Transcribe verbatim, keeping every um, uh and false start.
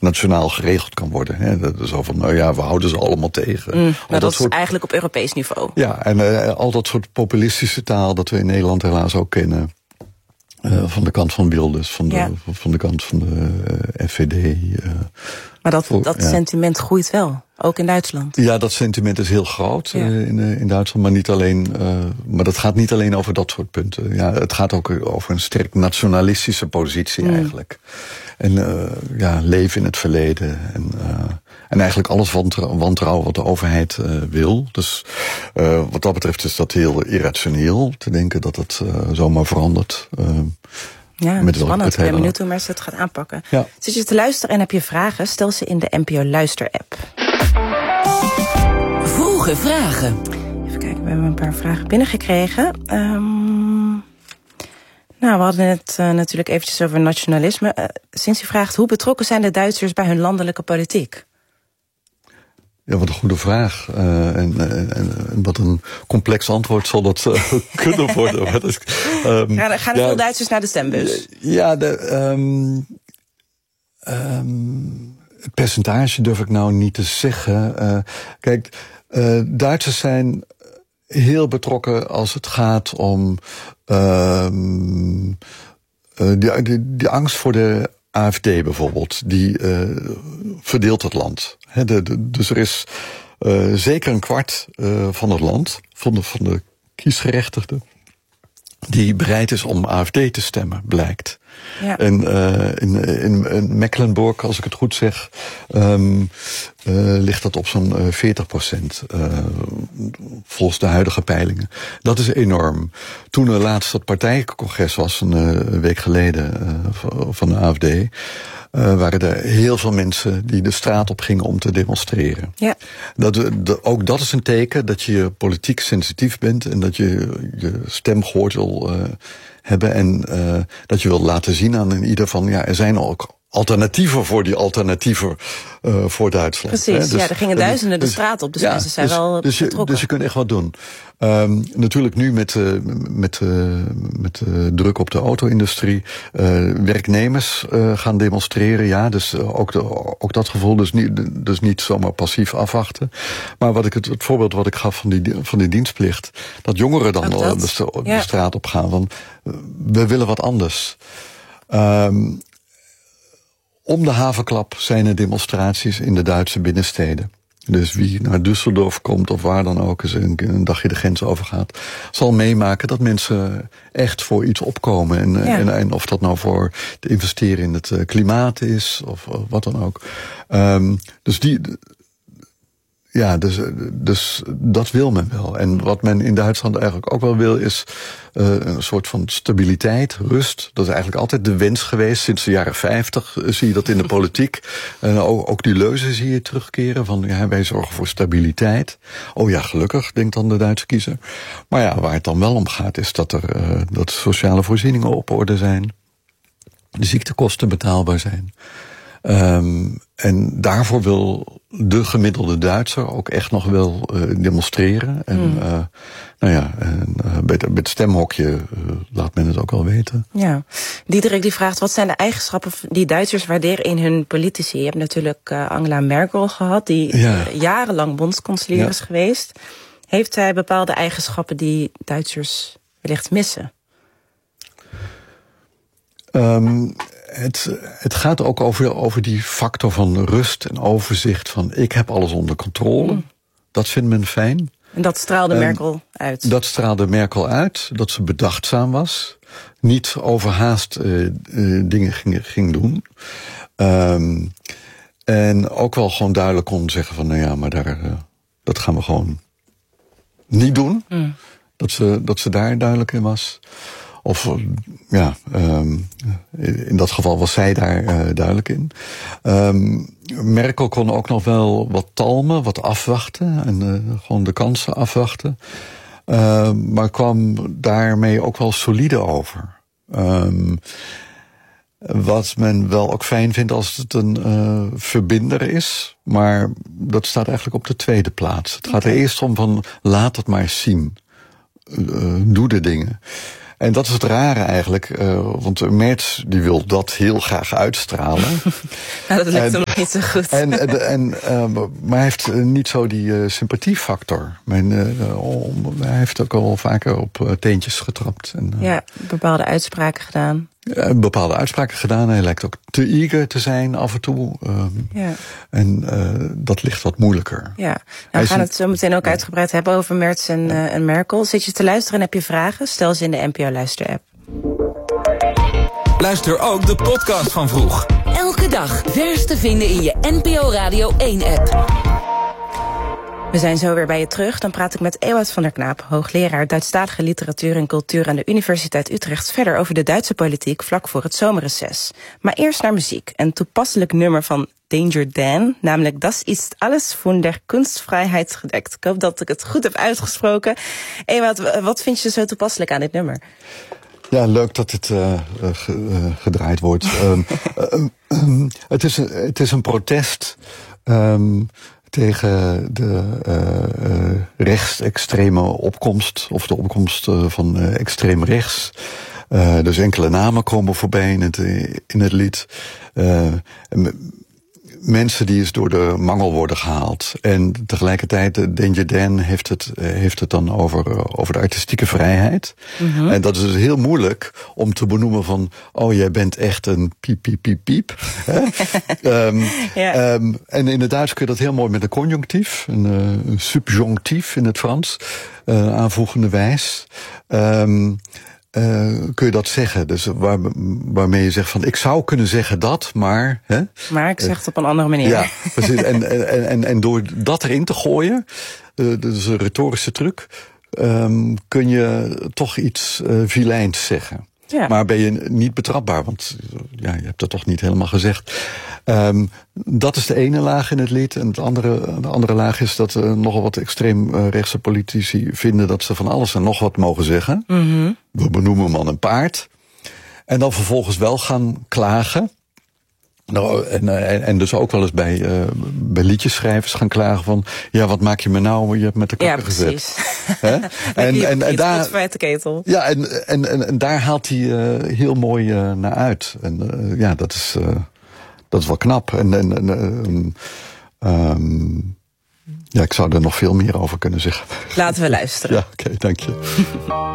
nationaal geregeld kan worden. Hè. Dat is zo van, nou ja, we houden ze allemaal tegen. Mm, maar dat, dat soort, is eigenlijk op Europees niveau. Ja, en uh, al dat soort populistische taal dat we in Nederland helaas ook kennen. Uh, van de kant van Wilders, van de, ja. van de kant van de uh, F V D. Uh, maar dat, voor, dat ja. sentiment groeit wel, ook in Duitsland. Ja, dat sentiment is heel groot ja. uh, in, uh, in Duitsland, maar niet alleen. Uh, maar dat gaat niet alleen over dat soort punten. Ja, het gaat ook over een sterk nationalistische positie mm. eigenlijk. En uh, ja, leven in het verleden. En, uh, en eigenlijk alles wantrouwen, wantrouwen wat de overheid uh, wil. Dus uh, wat dat betreft is dat heel irrationeel te denken dat het uh, zomaar verandert. Uh, Ja, met spannend. Ik ben benieuwd hoe mensen het gaat aanpakken. Ja. Zit je te luisteren en heb je vragen? Stel ze in de N P O Luister-app. Vroege vragen. Even kijken, we hebben een paar vragen binnengekregen. Um, nou, we hadden het uh, natuurlijk eventjes over nationalisme. Uh, Sinds u vraagt, hoe betrokken zijn de Duitsers bij hun landelijke politiek? Ja, wat een goede vraag. Uh, en, en, en wat een complex antwoord zal dat uh, kunnen worden. Maar dat is, um, gaan er, gaan er ja, veel Duitsers naar de stembus? Ja, de, um, um, het percentage durf ik nou niet te zeggen. Uh, kijk, uh, Duitsers zijn heel betrokken als het gaat om um, uh, die, die, die angst voor de A F D bijvoorbeeld, die uh, verdeelt het land. He, de, de, dus er is uh, zeker een kwart uh, van het land, van de, van de kiesgerechtigden, die bereid is om A F D te stemmen, blijkt. Ja. En uh, in, in, in Mecklenburg, als ik het goed zeg, um, uh, ligt dat op zo'n uh, veertig procent, uh, volgens de huidige peilingen. Dat is enorm. Toen er laatst dat partijcongres was, een uh, week geleden, uh, van de A F D, uh, waren er heel veel mensen die de straat op gingen om te demonstreren. Ja. Dat, de, ook dat is een teken dat je politiek sensitief bent en dat je je stem gehoord wil uh, hebben en uh, dat je wilt laten zien aan ieder van, ja, er zijn ook alternatieven voor die alternatieven uh, voor Duitsland. Precies, dus, ja, er gingen duizenden dus, de straat op, dus ja, mensen zijn dus, wel dus betrokken. Je, dus je kunt echt wat doen. Um, natuurlijk nu met, uh, met, uh, met uh, druk op de auto-industrie, uh, werknemers uh, gaan demonstreren, ja, dus uh, ook, de, ook dat gevoel, dus niet, dus niet zomaar passief afwachten. Maar wat ik het, het voorbeeld wat ik gaf van die, van die dienstplicht, dat jongeren dan de, de, de straat op gaan, van uh, we willen wat anders. Um, Om de havenklap zijn er demonstraties in de Duitse binnensteden. Dus wie naar Düsseldorf komt of waar dan ook eens een, een dagje de grens overgaat, zal meemaken dat mensen echt voor iets opkomen. En, ja. en, en of dat nou voor te investeren in het klimaat is of, of wat dan ook. Um, dus die... Ja, dus, dus dat wil men wel. En wat men in Duitsland eigenlijk ook wel wil is uh, een soort van stabiliteit, rust. Dat is eigenlijk altijd de wens geweest. Sinds de jaren vijftig uh, zie je dat in de politiek. En ook, ook die leuzen zie je terugkeren van ja, wij zorgen voor stabiliteit. Oh ja, gelukkig, denkt dan de Duitse kiezer. Maar ja, waar het dan wel om gaat is dat er uh, dat sociale voorzieningen op orde zijn. De ziektekosten betaalbaar zijn. Um, en daarvoor wil de gemiddelde Duitser ook echt nog wel uh, demonstreren. En mm. uh, nou ja, en, uh, bij, bij het stemhokje uh, laat men het ook wel weten. Ja, Diederik die vraagt, wat zijn de eigenschappen die Duitsers waarderen in hun politici? Je hebt natuurlijk uh, Angela Merkel gehad, die ja. uh, jarenlang bondskanselier ja. is geweest. Heeft zij bepaalde eigenschappen die Duitsers wellicht missen? Um, Het, het gaat ook over, over die factor van rust en overzicht. Van ik heb alles onder controle. Mm. Dat vindt men fijn. En dat straalde en Merkel uit. Dat straalde Merkel uit. Dat ze bedachtzaam was. Niet overhaast uh, uh, dingen ging, ging doen. Um, en ook wel gewoon duidelijk kon zeggen van nou ja, maar daar, uh, dat gaan we gewoon niet doen. Mm. Dat ze, dat ze daar duidelijk in was. Of ja, um, in dat geval was zij daar uh, duidelijk in. Um, Merkel kon ook nog wel wat talmen, wat afwachten. En uh, gewoon de kansen afwachten. Uh, maar kwam daarmee ook wel solide over. Um, wat men wel ook fijn vindt als het een uh, verbinder is. Maar dat staat eigenlijk op de tweede plaats. Het gaat okay. er eerst om van laat het maar zien. Uh, doe de dingen. en dat is het rare eigenlijk, uh, want Merz die wil dat heel graag uitstralen. Nou, dat lukt en, hem nog niet zo goed. En, en, en, uh, maar hij heeft niet zo die uh, sympathiefactor. Men, uh, om, hij heeft ook al vaker op uh, teentjes getrapt. En, uh, ja, bepaalde uitspraken gedaan. Uh, bepaalde uitspraken gedaan. Hij lijkt ook te eager te zijn af en toe. Um, ja. En uh, dat ligt wat moeilijker. Ja, nou, we gaan het zo meteen ook uitgebreid hebben over Merz en, uh, en Merkel. Zit je te luisteren en heb je vragen? Stel ze in de N P O Luister-app. Luister ook de podcast van Vroeg. Elke dag vers te vinden in je N P O Radio één-app. We zijn zo weer bij je terug. Dan praat ik met Ewout van der Knaap, hoogleraar Duitsstalige literatuur en cultuur aan de Universiteit Utrecht, verder over de Duitse politiek vlak voor het zomerreces. Maar eerst naar muziek. Een toepasselijk nummer van Danger Dan, namelijk Das ist alles von der Kunstvrijheid gedekt. Ik hoop dat ik het goed heb uitgesproken. Ewout, wat vind je zo toepasselijk aan dit nummer? Ja, leuk dat dit uh, ge, uh, gedraaid wordt. um, um, um, het, is een, het is een protest um, tegen de uh, uh, rechtsextreme opkomst, of de opkomst uh, van uh, extreem rechts. Uh, dus enkele namen komen voorbij in het, in het lied. Uh, Mensen die eens door de mangel worden gehaald. En tegelijkertijd, Danger Dan heeft het, heeft het dan over, over de artistieke vrijheid. Mm-hmm. En dat is dus heel moeilijk om te benoemen van, oh, jij bent echt een piep, piep, piep, piep. um, ja. um, en in het Duits kun je dat heel mooi met een conjunctief, een, uh, een subjonctief in het Frans, uh, aanvoegende wijs. Um, Uh, kun je dat zeggen? Dus waar, waarmee je zegt van, ik zou kunnen zeggen dat, maar... Hè? Maar ik zeg het op een andere manier. Ja, precies. En, en, en, en door dat erin te gooien, uh, dat is een retorische truc, um, kun je toch iets uh, vilijns zeggen. Ja. Maar ben je niet betrapbaar, want ja, je hebt dat toch niet helemaal gezegd. Um, dat is de ene laag in het lied. En het andere, de andere laag is dat uh, nogal wat extreem uh, rechtse politici vinden dat ze van alles en nog wat mogen zeggen. Mm-hmm. We benoemen man en paard. En dan vervolgens wel gaan klagen. Nou, en, en, en dus ook wel eens bij, uh, bij liedjeschrijvers gaan klagen van, ja, wat maak je me nou, je hebt met de kakken ja, gezet. Precies. en, en, en, en daar, ketel. Ja, en, en, en, en daar haalt hij uh, heel mooi uh, naar uit. En uh, ja, dat is, uh, dat is wel knap. En, en, en um, um, ja, ik zou er nog veel meer over kunnen zeggen. Laten we luisteren. Ja, oké, okay, dank je.